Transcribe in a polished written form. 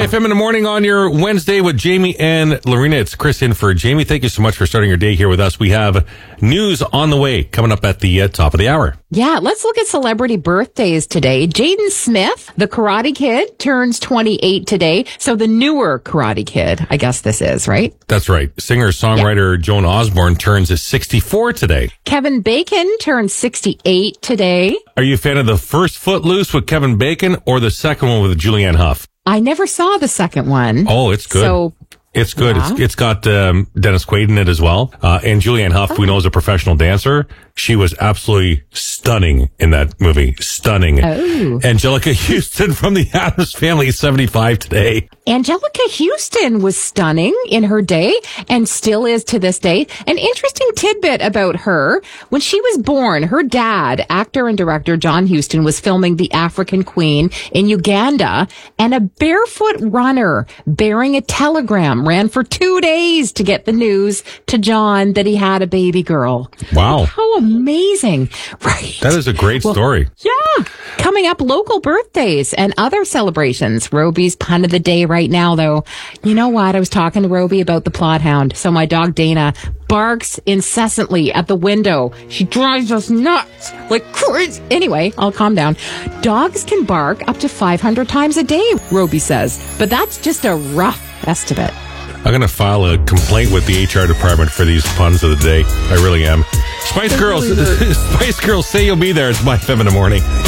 FM in the morning on your Wednesday with Jamie and Lorena. It's Chris in for Jamie. Thank you so much for starting your day here with us. We have news on the way coming up at the top of the hour. Yeah, let's look at celebrity birthdays today. Jaden Smith, the Karate Kid, turns 28 today. So the newer Karate Kid, I guess this is, right? That's right. Singer-songwriter Joan Osborne turns 64 today. Kevin Bacon turns 68 today. Are you a fan of the first Footloose with Kevin Bacon or the second one with Julianne Hough? I never saw the second one. Oh, it's good. So it's good. Yeah. It's got Dennis Quaid in it as well. And Julianne Hough, we know, is a professional dancer. She was absolutely stunning in that movie. Stunning. Oh. Angelica Houston from the Addams Family is 75 today. Angelica Houston was stunning in her day and still is to this day. An interesting tidbit about her. When she was born, her dad, actor and director John Huston, was filming The African Queen in Uganda, and a barefoot runner bearing a telegram ran for 2 days to get the news to John that he had a baby girl. Wow. How amazing. Right. That is a great story. Yeah. Coming up, local birthdays and other celebrations. Roby's pun of the day right now, though. You know what? I was talking to Roby about the Plothound. So my dog Dana barks incessantly at the window. She drives us nuts like crazy. Anyway, I'll calm down. Dogs can bark up to 500 times a day, Roby says. But that's just a rough estimate. I'm going to file a complaint with the HR department for these puns of the day. I really am. Spice Girls, Spice Girls, say you'll be there. It's my FM in the morning.